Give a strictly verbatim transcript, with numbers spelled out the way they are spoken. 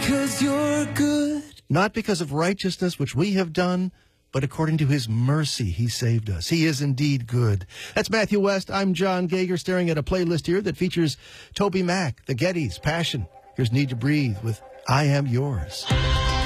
'cause you're good. Not because of righteousness which we have done, but according to his mercy he saved us. He is indeed good. That's Matthew West. I'm John Gager, staring at a playlist here that features Toby Mac, the Gettys, Passion. Here's Need to Breathe with I Am Yours.